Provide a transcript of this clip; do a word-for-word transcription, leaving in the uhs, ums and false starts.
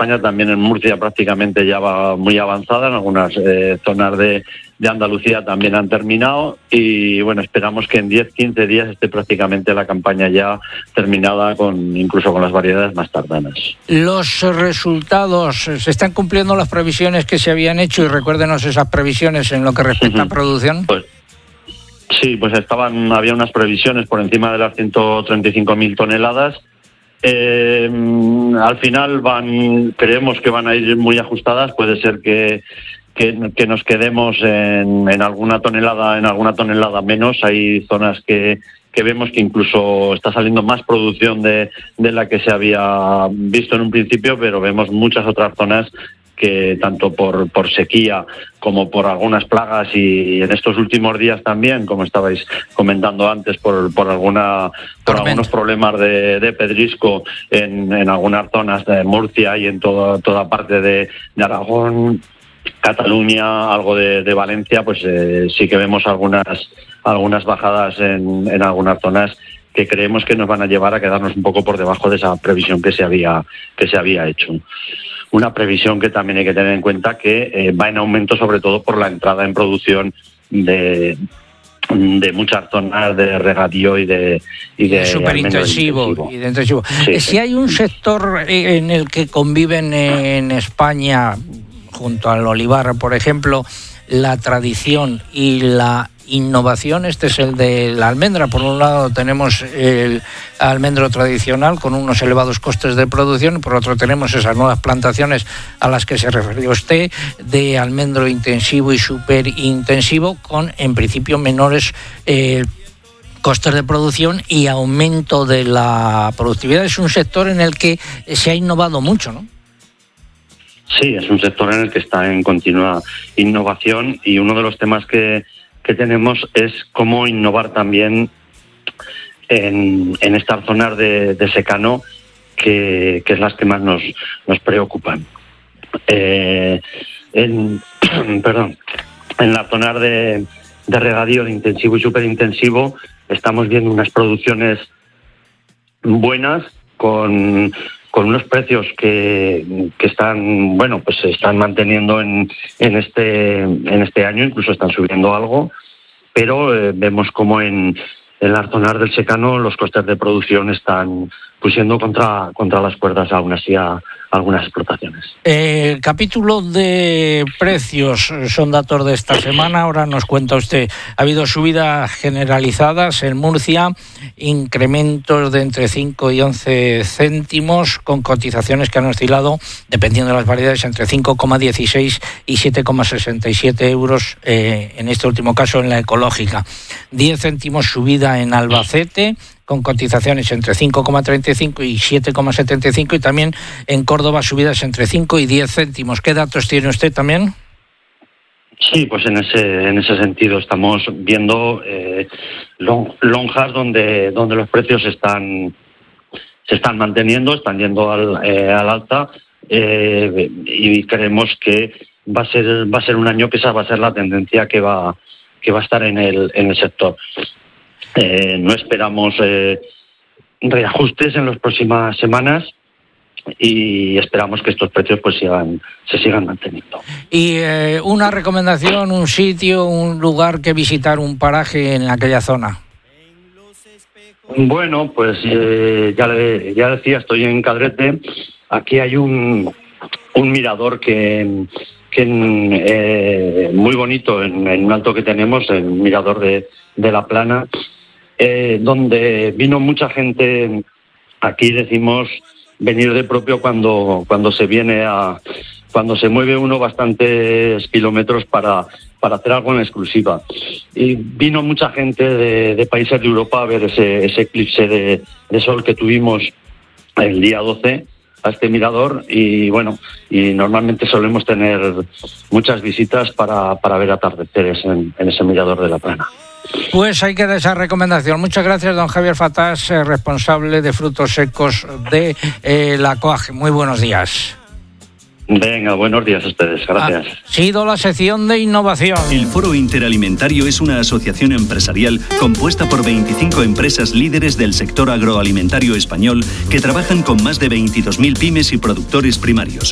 España, también en Murcia prácticamente ya va muy avanzada, en algunas eh, zonas de, de Andalucía también han terminado y bueno, esperamos que en diez a quince días esté prácticamente la campaña ya terminada, con incluso con las variedades más tardanas. Los resultados, ¿se están cumpliendo las previsiones que se habían hecho? Y recuérdenos esas previsiones en lo que respecta uh-huh. a producción. Pues sí, pues estaban, había unas previsiones por encima de las ciento treinta y cinco mil toneladas. Eh, al final van, creemos que van a ir muy ajustadas. Puede ser que, que, que nos quedemos en, en alguna tonelada, en alguna tonelada menos. Hay zonas que, que vemos que incluso está saliendo más producción de, de la que se había visto en un principio, pero vemos muchas otras zonas que tanto por, por sequía como por algunas plagas y en estos últimos días también, como estabais comentando antes, por, por alguna por algunos problemas de, de pedrisco en, en algunas zonas de Murcia y en todo, toda parte de, de Aragón, Cataluña, algo de, de Valencia, pues eh, sí que vemos algunas algunas bajadas en, en algunas zonas que creemos que nos van a llevar a quedarnos un poco por debajo de esa previsión que se había que se había hecho. Una previsión que también hay que tener en cuenta que eh, va en aumento, sobre todo por la entrada en producción de, de muchas zonas de regadío y de y de superintensivo y de intensivo. Sí, si sí. hay un sector en el que conviven en España, junto al olivar, por ejemplo, la tradición y la innovación, este es el de la almendra. Por un lado tenemos el almendro tradicional con unos elevados costes de producción, y por otro tenemos esas nuevas plantaciones a las que se refirió usted, de almendro intensivo y superintensivo, con en principio menores eh, costes de producción y aumento de la productividad. Es un sector en el que se ha innovado mucho, ¿no? Sí, es un sector en el que está en continua innovación, y uno de los temas que que tenemos es cómo innovar también en, en estas zonas de, de secano, que, que es las que más nos, nos preocupan. Eh, en, perdón, en las zonas de, de regadío de intensivo y superintensivo estamos viendo unas producciones buenas con... con unos precios que, que están, bueno, pues se están manteniendo en, en este en este año, incluso están subiendo algo, pero eh, vemos como en, en las zonas del secano los costes de producción están pusiendo contra contra las cuerdas aún así a algunas explotaciones. El capítulo de precios son datos de esta semana. Ahora nos cuenta usted, ha habido subidas generalizadas en Murcia, incrementos de entre cinco y once céntimos, con cotizaciones que han oscilado, dependiendo de las variedades, entre cinco coma dieciséis y siete coma sesenta y siete euros, eh, en este último caso en la ecológica. diez céntimos subida en Albacete, con cotizaciones entre cinco coma treinta y cinco y siete coma setenta y cinco, y también en Córdoba subidas entre cinco y diez céntimos. ¿Qué datos tiene usted también? Sí, pues en ese en ese sentido estamos viendo eh, long, lonjas donde donde los precios están se están manteniendo, están yendo al, eh, al alta, eh, y creemos que va a ser va a ser un año que esa va a ser la tendencia que va que va a estar en el en el sector. Eh, no esperamos eh, reajustes en las próximas semanas, y esperamos que estos precios pues sigan, se sigan manteniendo. Y eh, una recomendación, un sitio, un lugar que visitar, un paraje en aquella zona. Bueno, pues eh, ya, le, ya decía, estoy en Cadrete. Aquí hay un, un mirador que, que eh, muy bonito en, en un alto que tenemos, el mirador de, de La Plana, eh, donde vino mucha gente. Aquí decimos venir de propio cuando cuando se viene a cuando se mueve uno bastantes kilómetros para para hacer algo en exclusiva. Y vino mucha gente de, de países de Europa a ver ese, ese eclipse de, de sol que tuvimos el día doce a este mirador, y bueno, y normalmente solemos tener muchas visitas para, para ver atardeceres en, en ese mirador de La Plana. Pues hay que dar esa recomendación. Muchas gracias, don Javier Fatás, eh, responsable de frutos secos de eh, la COAG. Muy buenos días. Venga, buenos días a ustedes, gracias. Ha sido la sección de innovación. El Foro Interalimentario es una asociación empresarial compuesta por veinticinco empresas líderes del sector agroalimentario español que trabajan con más de veintidós mil pymes y productores primarios.